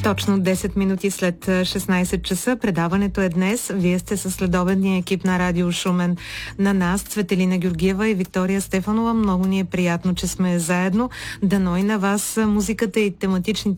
Точно 10 минути след 16 часа. Предаването е днес. Вие сте със следобедния екип на Радио Шумен. На нас Цветелина Георгиева и Виктория Стефанова. Много ни е приятно, че сме заедно. Дано и на вас музиката и тематичните